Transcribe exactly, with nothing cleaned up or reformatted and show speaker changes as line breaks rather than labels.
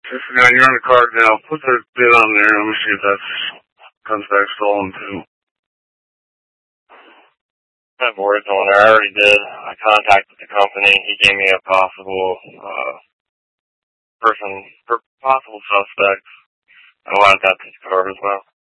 Just now, you're on the card now. Put the bid on there. Let me see if that comes back stolen too.
That board's on there. I already did. I contacted the company. He gave me a possible uh, person, per possible suspect. I wanted that to be covered as well.